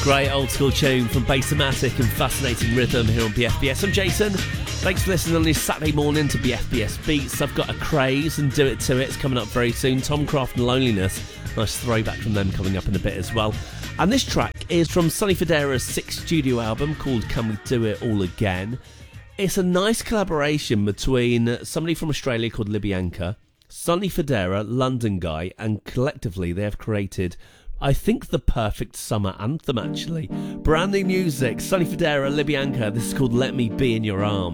Great old school tune from Bassamatic and fascinating rhythm here on BFBS. I'm Jason. Thanks for listening on this Saturday morning to BFBS Beats. I've got a craze and Do It To It's coming up very soon. Tom Craft and Loneliness. Nice throwback from them coming up in a bit as well. And this track is from Sonny Fodera's 6th studio album called Can We Do It All Again. It's a nice collaboration between somebody from Australia called Libianca, Sonny Fodera, London guy, and collectively they have created, I think, the perfect summer anthem, actually. Brand new music, Sonny Fodera, Libianca. This is called Let Me Be In Your Arms.